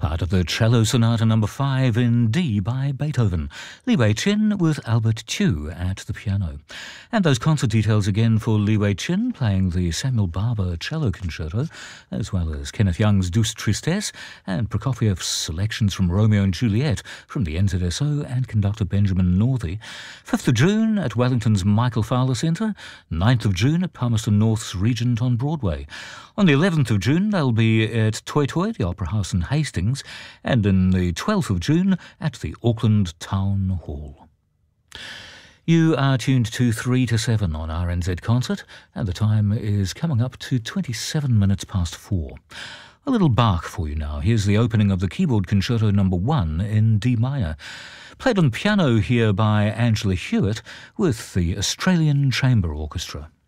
Part of the Cello Sonata No. 5 in D by Beethoven. Li Wei Chin with Albert Chu at the piano. And those concert details again for Li Wei Chin playing the Samuel Barber Cello Concerto, as well as Kenneth Young's Douce Tristesse and Prokofiev's selections from Romeo and Juliet from the NZSO and conductor Benjamin Northey. 5th of June at Wellington's Michael Fowler Centre. 9th of June at Palmerston North's Regent on Broadway. On the 11th of June they'll be at Toi Toi, the Opera House in Hastings, and on the 12th of June at the Auckland Town Hall. You are tuned to 3 to 7 on RNZ Concert, and the time is coming up to 27 minutes past 4. A little Bach for you now. Here's the opening of the Keyboard Concerto No. 1 in D minor, played on piano here by Angela Hewitt with the Australian Chamber Orchestra.